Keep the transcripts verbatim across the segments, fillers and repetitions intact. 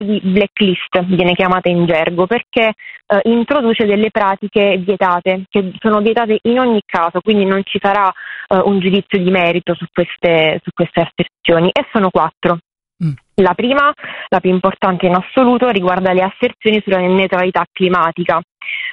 di blacklist, viene chiamata in gergo, perché eh, introduce delle pratiche vietate, che sono vietate in ogni caso, quindi non ci sarà eh, un giudizio di merito su queste, su queste asserzioni, e sono quattro. Mm. La prima, la più importante in assoluto, riguarda le asserzioni sulla neutralità climatica.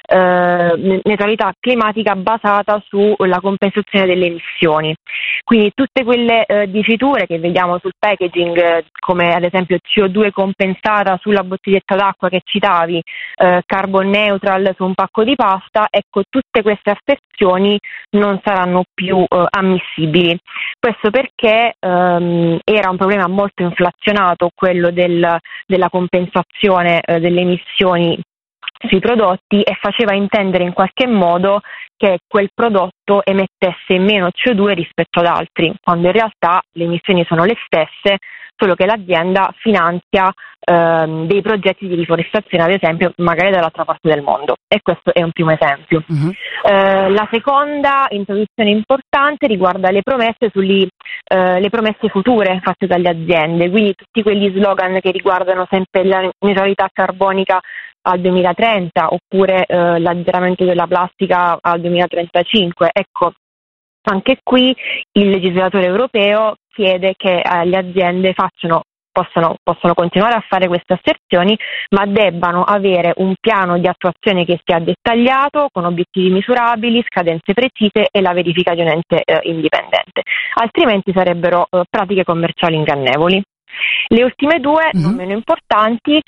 Eh, neutralità climatica basata sulla compensazione delle emissioni, quindi tutte quelle eh, diciture che vediamo sul packaging, eh, come ad esempio C O due compensata sulla bottiglietta d'acqua che citavi, eh, carbon neutral su un pacco di pasta, ecco, tutte queste asserzioni non saranno più eh, ammissibili. Questo perché ehm, era un problema molto inflazionato quello del, della compensazione eh, delle emissioni sui prodotti, e faceva intendere in qualche modo che quel prodotto emettesse meno C O due rispetto ad altri, quando in realtà le emissioni sono le stesse, solo che l'azienda finanzia ehm, dei progetti di riforestazione, ad esempio, magari dall'altra parte del mondo. E questo è un primo esempio. Uh-huh. Eh, la seconda introduzione importante riguarda le promesse sugli, eh, le promesse future fatte dalle aziende, quindi tutti quegli slogan che riguardano sempre la neutralità carbonica al duemilatrenta, oppure eh, l'azzeramento della plastica al duemilatrentacinque. Ecco, anche qui il legislatore europeo chiede che eh, le aziende facciano, possano, possono continuare a fare queste asserzioni, ma debbano avere un piano di attuazione che sia dettagliato, con obiettivi misurabili, scadenze precise e la verifica di un ente eh, indipendente, altrimenti sarebbero eh, pratiche commerciali ingannevoli. Le ultime due, mm-hmm. non meno importanti,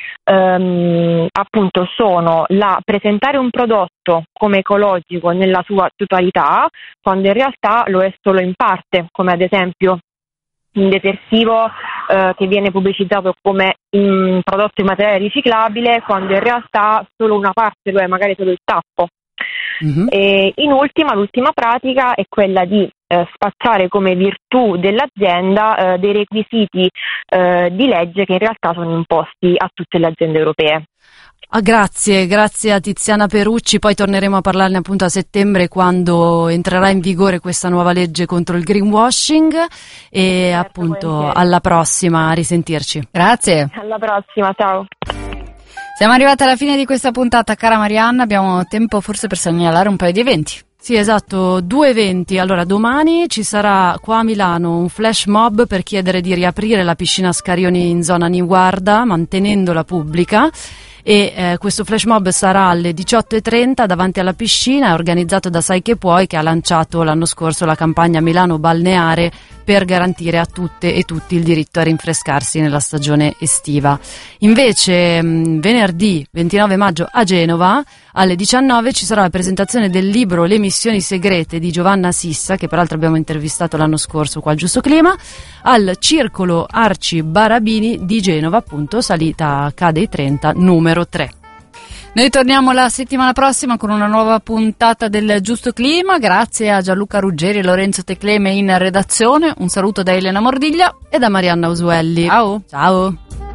ehm, appunto sono la presentare un prodotto come ecologico nella sua totalità, quando in realtà lo è solo in parte, come ad esempio un detersivo eh, che viene pubblicizzato come un prodotto in materiale riciclabile, quando in realtà solo una parte lo è, magari solo il tappo. Mm-hmm. E in ultima, l'ultima pratica è quella di eh, spacciare come virtù dell'azienda eh, dei requisiti eh, di legge che in realtà sono imposti a tutte le aziende europee. Ah, grazie, grazie a Tiziana Perucci, poi torneremo a parlarne appunto a settembre, quando entrerà in vigore questa nuova legge contro il greenwashing, e certo, appunto volentieri. Alla prossima, a risentirci. Grazie. Alla prossima, ciao. Siamo arrivati alla fine di questa puntata, cara Marianna, abbiamo tempo forse per segnalare un paio di eventi. Sì, esatto, due eventi. Allora, domani ci sarà qua a Milano un flash mob per chiedere di riaprire la piscina Scarioni in zona Niguarda, mantenendola pubblica. E eh, questo flash mob sarà alle diciotto e trenta davanti alla piscina, è organizzato da Sai Che Puoi, che ha lanciato l'anno scorso la campagna Milano Balneare per garantire a tutte e tutti il diritto a rinfrescarsi nella stagione estiva. Invece mh, venerdì ventinove maggio a Genova alle diciannove ci sarà la presentazione del libro Le missioni segrete di Giovanna Sissa, che peraltro abbiamo intervistato l'anno scorso qua al Giusto Clima, al Circolo Arci Barabini di Genova, appunto, salita Ca dei trenta numero tre. Noi torniamo la settimana prossima con una nuova puntata del Giusto Clima. Grazie a Gianluca Ruggeri e Lorenzo Tecleme in redazione. Un saluto da Elena Mordiglia e da Marianna Usuelli. Ciao. Ciao.